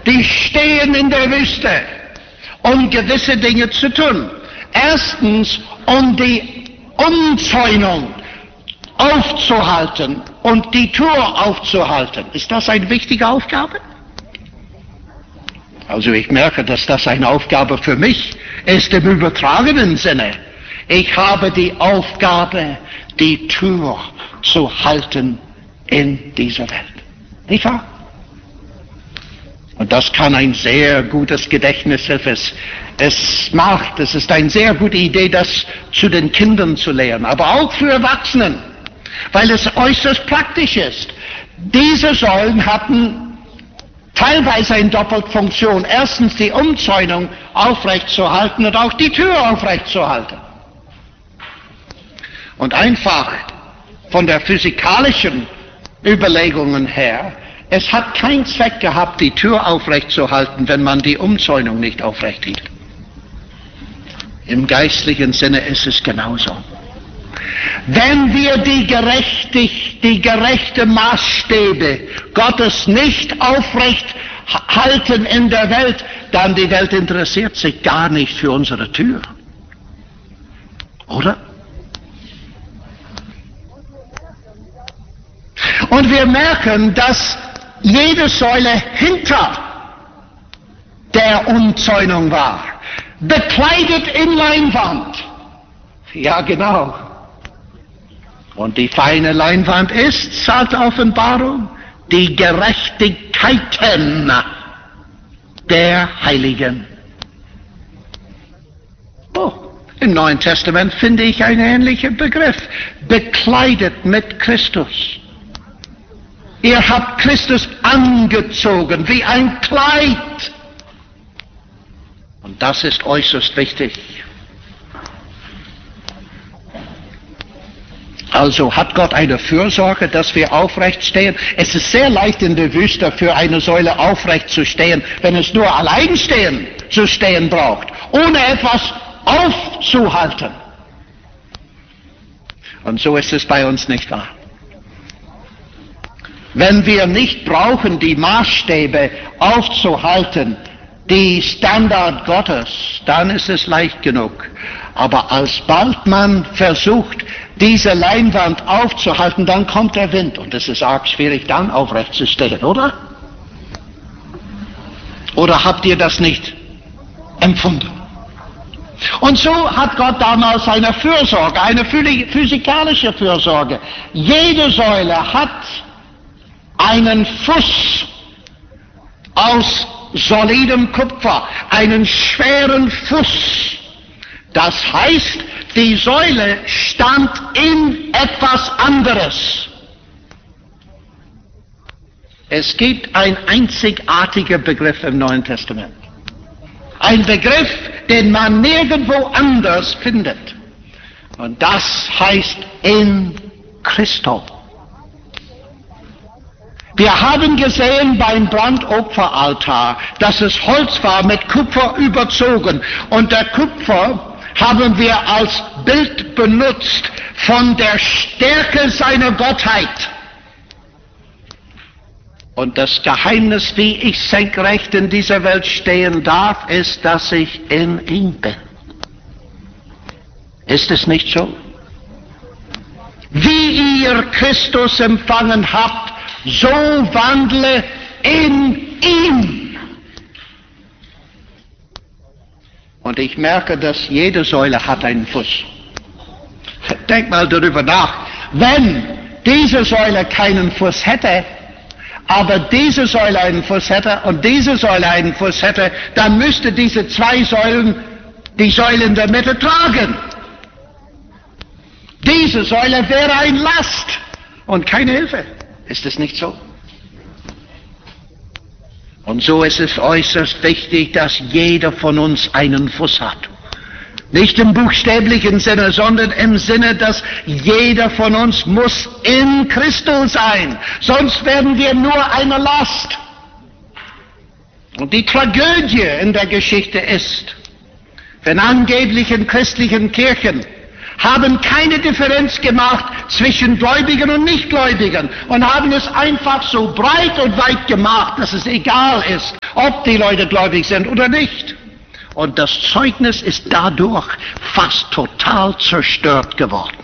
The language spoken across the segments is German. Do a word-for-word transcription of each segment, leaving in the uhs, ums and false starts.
die stehen in der Wüste, um gewisse Dinge zu tun. Erstens, um die Umzäunung aufzuhalten und die Tür aufzuhalten. Ist das eine wichtige Aufgabe? Also ich merke, dass das eine Aufgabe für mich ist im übertragenen Sinne. Ich habe die Aufgabe, die Tür zu halten in dieser Welt. Nicht wahr? Und das kann ein sehr gutes Gedächtnis es, es macht. Es ist eine sehr gute Idee, das zu den Kindern zu lehren, aber auch für Erwachsenen, weil es äußerst praktisch ist. Diese Säulen hatten teilweise eine Doppelfunktion. Erstens die Umzäunung aufrechtzuerhalten und auch die Tür aufrechtzuerhalten. Und einfach von der physikalischen Überlegungen her, es hat keinen Zweck gehabt, die Tür aufrechtzuerhalten, wenn man die Umzäunung nicht aufrecht hielt. Im geistlichen Sinne ist es genauso. Wenn wir die, gerechtig, die gerechte Maßstäbe Gottes nicht aufrecht halten in der Welt, dann die Welt interessiert sich gar nicht für unsere Tür. Oder? Und wir merken, dass jede Säule hinter der Umzäunung war, bekleidet in Leinwand. Ja, genau. Und die feine Leinwand ist, sagt Offenbarung, die Gerechtigkeiten der Heiligen. Oh, im Neuen Testament finde ich einen ähnlichen Begriff. Bekleidet mit Christus. Ihr habt Christus angezogen wie ein Kleid. Und das ist äußerst wichtig. Also hat Gott eine Fürsorge, dass wir aufrecht stehen. Es ist sehr leicht in der Wüste für eine Säule aufrecht zu stehen, wenn es nur allein stehen zu stehen braucht, ohne etwas aufzuhalten. Und so ist es bei uns nicht wahr. Wenn wir nicht brauchen, die Maßstäbe aufzuhalten, die Standard Gottes, dann ist es leicht genug. Aber alsbald man versucht, diese Leinwand aufzuhalten, dann kommt der Wind. Und es ist arg schwierig, dann aufrecht zu stehen, oder? Oder habt ihr das nicht empfunden? Und so hat Gott damals eine Fürsorge, eine physikalische Fürsorge. Jede Säule hat einen Fuß aus solidem Kupfer, einen schweren Fuß. Das heißt, die Säule stand in etwas anderes. Es gibt einen einzigartigen Begriff im Neuen Testament. Ein Begriff, den man nirgendwo anders findet. Und das heißt in Christo. Wir haben gesehen beim Brandopferaltar, dass es Holz war mit Kupfer überzogen. Und der Kupfer haben wir als Bild benutzt von der Stärke seiner Gottheit. Und das Geheimnis, wie ich senkrecht in dieser Welt stehen darf, ist, dass ich in ihm bin. Ist es nicht so? Wie ihr Christus empfangen habt, so wandle in ihm. Und ich merke, dass jede Säule hat einen Fuß. Denk mal darüber nach. Wenn diese Säule keinen Fuß hätte, aber diese Säule einen Fuß hätte und diese Säule einen Fuß hätte, dann müsste diese zwei Säulen die Säule in der Mitte tragen. Diese Säule wäre ein Last und keine Hilfe. Ist es nicht so? Und so ist es äußerst wichtig, dass jeder von uns einen Fuß hat. Nicht im buchstäblichen Sinne, sondern im Sinne, dass jeder von uns muss in Christus sein. Sonst werden wir nur eine Last. Und die Tragödie in der Geschichte ist, wenn angeblich in christlichen Kirchen haben keine Differenz gemacht zwischen Gläubigen und Nichtgläubigen und haben es einfach so breit und weit gemacht, dass es egal ist, ob die Leute gläubig sind oder nicht. Und das Zeugnis ist dadurch fast total zerstört geworden.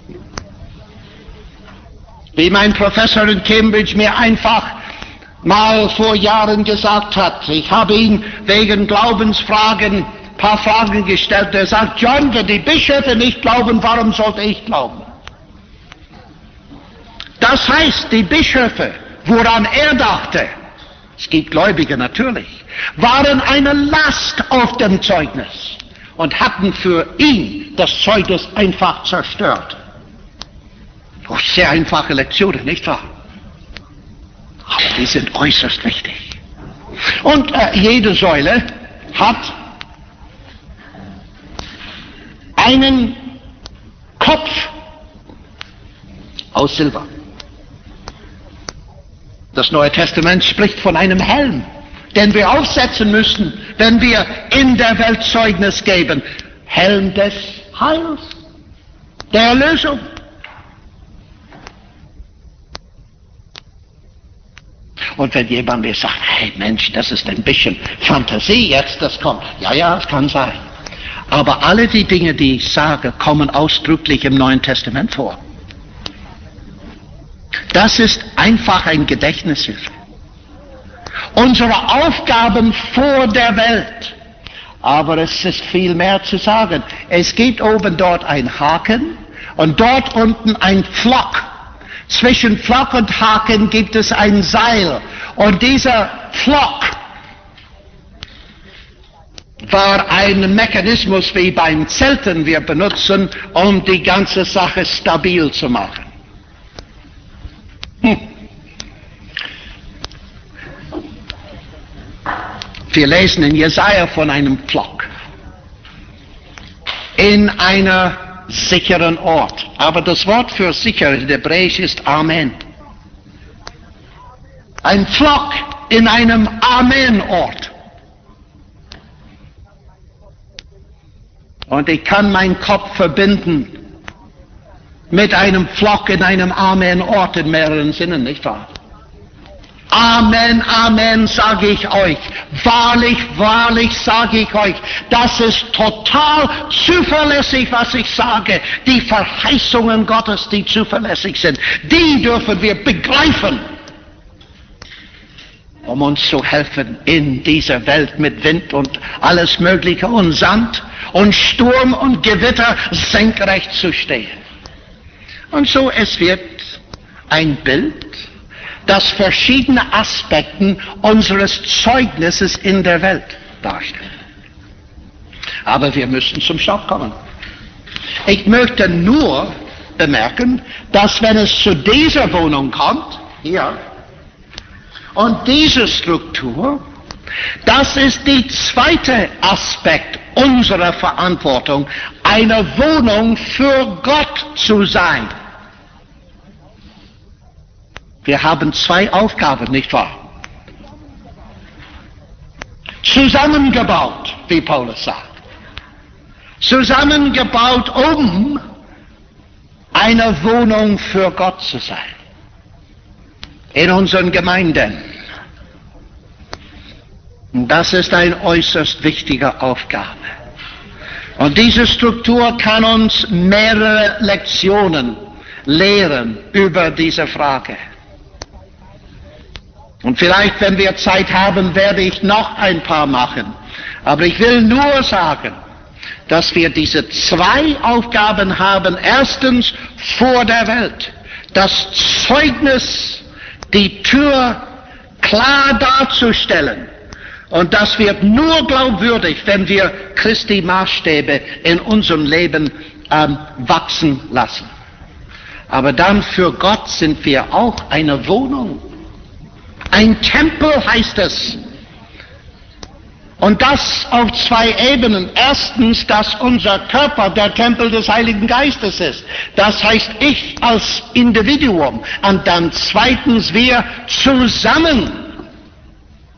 Wie mein Professor in Cambridge mir einfach mal vor Jahren gesagt hat, ich habe ihn wegen Glaubensfragen ein paar Fragen gestellt. Er sagt, John, wenn die Bischöfe nicht glauben, warum sollte ich glauben? Das heißt, die Bischöfe, woran er dachte, es gibt Gläubige natürlich, waren eine Last auf dem Zeugnis und hatten für ihn das Zeugnis einfach zerstört. Oh, sehr einfache Lektionen, nicht wahr? Aber die sind äußerst wichtig. Und äh, jede Säule hat einen Kopf aus Silber. Das Neue Testament spricht von einem Helm, den wir aufsetzen müssen, wenn wir in der Welt Zeugnis geben. Helm des Heils, der Erlösung. Und wenn jemand mir sagt, hey Mensch, das ist ein bisschen Fantasie jetzt, das kommt. Ja, ja, es kann sein. Aber alle die Dinge, die ich sage, kommen ausdrücklich im Neuen Testament vor. Das ist einfach ein Gedächtnishilfe. Unsere Aufgaben vor der Welt. Aber es ist viel mehr zu sagen. Es gibt oben dort ein Haken und dort unten ein Pflock. Zwischen Pflock und Haken gibt es ein Seil. Und dieser Pflock war ein Mechanismus, wie beim Zelten wir benutzen, um die ganze Sache stabil zu machen. Hm. Wir lesen in Jesaja von einem Pflock. In einer sicheren Ort. Aber das Wort für sicher in Hebräisch ist Amen. Ein Pflock in einem Amen-Ort. Und ich kann meinen Kopf verbinden mit einem Pflock in einem Amen-Ort in mehreren Sinnen, nicht wahr? Amen, Amen, sage ich euch. Wahrlich, wahrlich sage ich euch. Das ist total zuverlässig, was ich sage. Die Verheißungen Gottes, die zuverlässig sind, die dürfen wir begreifen, um uns zu helfen in dieser Welt mit Wind und alles Mögliche und Sand und Sturm und Gewitter senkrecht zu stehen. Und so, es wird ein Bild, das verschiedene Aspekte unseres Zeugnisses in der Welt darstellt. Aber wir müssen zum Stopp kommen. Ich möchte nur bemerken, dass wenn es zu dieser Wohnung kommt, hier, und diese Struktur, das ist der zweite Aspekt unserer Verantwortung, eine Wohnung für Gott zu sein. Wir haben zwei Aufgaben, nicht wahr? Zusammengebaut, wie Paulus sagt. Zusammengebaut, um eine Wohnung für Gott zu sein. In unseren Gemeinden. Das ist eine äußerst wichtige Aufgabe. Und diese Struktur kann uns mehrere Lektionen lehren über diese Frage. Und vielleicht, wenn wir Zeit haben, werde ich noch ein paar machen. Aber ich will nur sagen, dass wir diese zwei Aufgaben haben. Erstens, vor der Welt. Das Zeugnis, die Tür klar darzustellen. Und das wird nur glaubwürdig, wenn wir Christi Maßstäbe in unserem Leben ähm, wachsen lassen. Aber dann für Gott sind wir auch eine Wohnung. Ein Tempel heißt es. Und das auf zwei Ebenen. Erstens, dass unser Körper der Tempel des Heiligen Geistes ist. Das heißt, ich als Individuum. Und dann zweitens, wir zusammen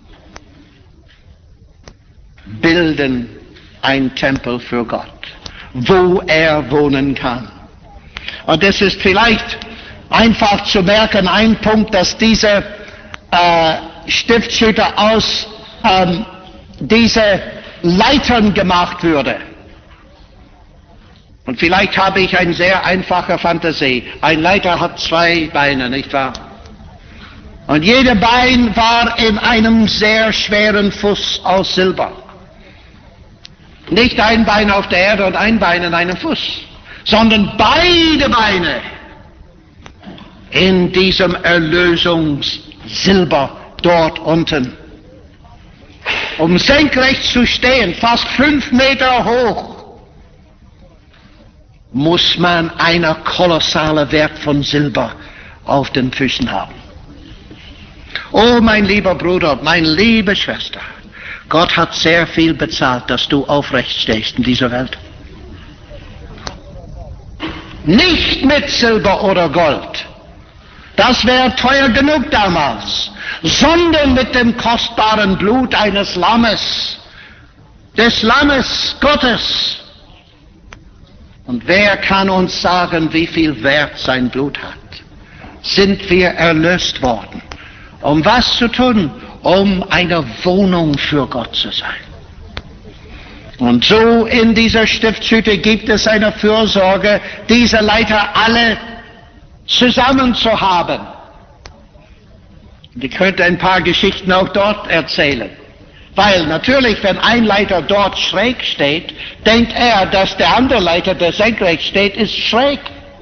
bilden ein Tempel für Gott, wo er wohnen kann. Und es ist vielleicht einfach zu merken, ein Punkt, dass diese äh, Stiftshütte aus ähm, diese Leitern gemacht würde. Und vielleicht habe ich eine sehr einfache Fantasie. Ein Leiter hat zwei Beine, nicht wahr? Und jeder Bein war in einem sehr schweren Fuß aus Silber. Nicht ein Bein auf der Erde und ein Bein in einem Fuß, sondern beide Beine in diesem Erlösungssilber dort unten. Um senkrecht zu stehen, fast fünf Meter hoch, muss man einen kolossalen Wert von Silber auf den Füßen haben. Oh, mein lieber Bruder, meine liebe Schwester, Gott hat sehr viel bezahlt, dass du aufrecht stehst in dieser Welt. Nicht mit Silber oder Gold, das wäre teuer genug damals, sondern mit dem kostbaren Blut eines Lammes, des Lammes Gottes. Und wer kann uns sagen, wie viel Wert sein Blut hat? Sind wir erlöst worden? Um was zu tun? Um eine Wohnung für Gott zu sein. Und so in dieser Stiftshütte gibt es eine Fürsorge, diese Leiter alle zusammen zu haben. Und ich könnte ein paar Geschichten auch dort erzählen. Weil natürlich, wenn ein Leiter dort schräg steht, denkt er, dass der andere Leiter, der senkrecht steht, ist schräg.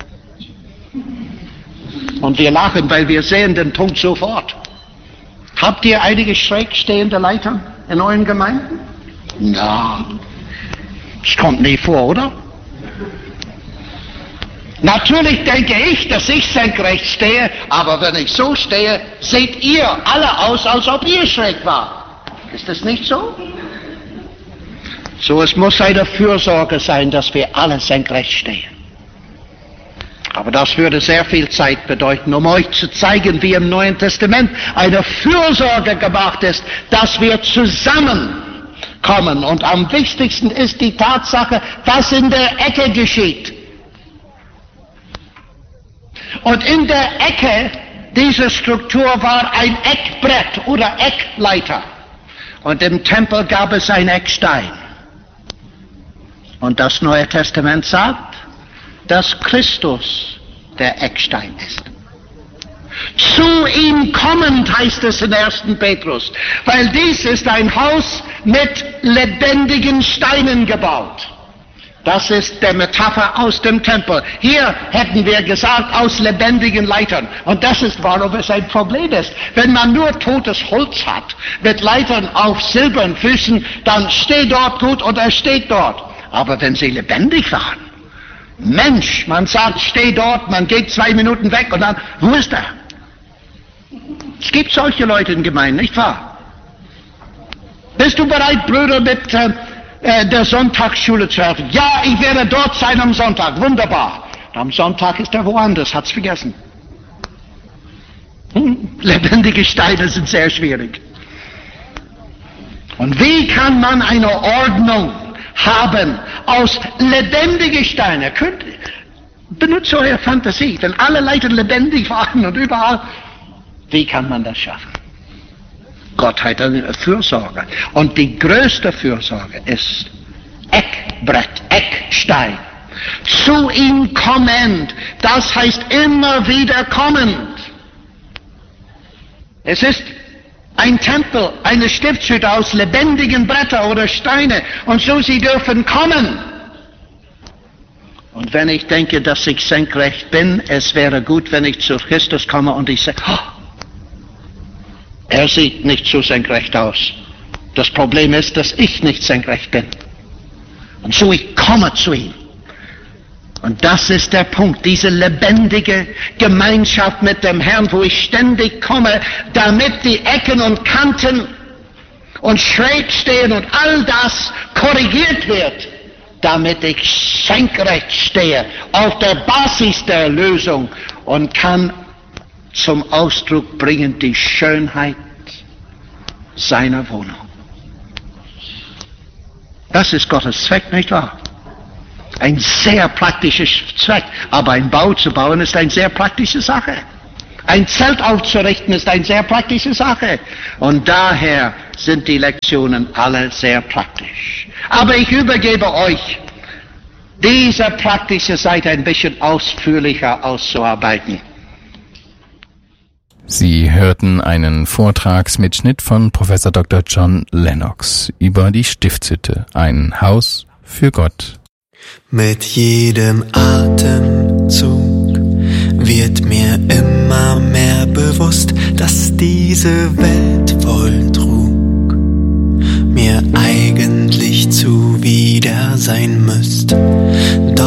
Und wir lachen, weil wir sehen den Punkt sofort. Habt ihr einige schräg stehende Leiter in euren Gemeinden? Na, das kommt nie vor, oder? Natürlich denke ich, dass ich senkrecht stehe, aber wenn ich so stehe, seht ihr alle aus, als ob ihr schräg wart. Ist das nicht so? So, es muss eine Fürsorge sein, dass wir alle senkrecht stehen. Aber das würde sehr viel Zeit bedeuten, um euch zu zeigen, wie im Neuen Testament eine Fürsorge gemacht ist, dass wir zusammenkommen. Und am wichtigsten ist die Tatsache, was in der Ecke geschieht. Und in der Ecke dieser Struktur war ein Eckbrett oder Eckleiter. Und im Tempel gab es einen Eckstein. Und das Neue Testament sagt, dass Christus der Eckstein ist. Zu ihm kommend heißt es in ersten Petrus, weil dies ist ein Haus mit lebendigen Steinen gebaut. Das ist der Metapher aus dem Tempel. Hier hätten wir gesagt, aus lebendigen Leitern. Und das ist, warum es ein Problem ist. Wenn man nur totes Holz hat, mit Leitern auf silbernen Füßen, dann steht dort gut und er steht dort. Aber wenn sie lebendig waren, Mensch, man sagt, steh dort, man geht zwei Minuten weg und dann, wo ist er? Es gibt solche Leute in Gemeinden, nicht wahr? Bist du bereit, Brüder, mit äh, der Sonntagsschule zu helfen? Ja, ich werde dort sein am Sonntag, wunderbar. Am Sonntag ist er woanders, hat's vergessen. Hm? Lebendige Steine sind sehr schwierig. Und wie kann man eine Ordnung haben aus lebendigen Steinen? Könnt, benutzt eure Fantasie, wenn alle Leiter lebendig waren und überall. Wie kann man das schaffen? Gott hat eine Fürsorge. Und die größte Fürsorge ist Eckbrett, Eckstein. Zu ihm kommend, das heißt immer wieder kommend. Es ist ein Tempel, eine Stiftshütte aus lebendigen Brettern oder Steine. Und so sie dürfen kommen. Und wenn ich denke, dass ich senkrecht bin, es wäre gut, wenn ich zu Christus komme und ich sage, oh, er sieht nicht so senkrecht aus. Das Problem ist, dass ich nicht senkrecht bin. Und so ich komme zu ihm. Und das ist der Punkt, diese lebendige Gemeinschaft mit dem Herrn, wo ich ständig komme, damit die Ecken und Kanten und schräg stehen und all das korrigiert wird, damit ich senkrecht stehe auf der Basis der Erlösung und kann zum Ausdruck bringen die Schönheit seiner Wohnung. Das ist Gottes Zweck, nicht wahr? ein sehr praktischer Zweck. Aber ein Bau zu bauen ist eine sehr praktische Sache. Ein Zelt aufzurichten ist eine sehr praktische Sache. Und daher sind die Lektionen alle sehr praktisch. Aber ich übergebe euch, diese praktische Seite ein bisschen ausführlicher auszuarbeiten. Sie hörten einen Vortragsmitschnitt von Professor Doktor John Lennox über die Stiftshütte, ein Haus für Gott. Mit jedem Atemzug wird mir immer mehr bewusst, dass diese Welt voll Trug mir eigentlich zuwider sein müsste.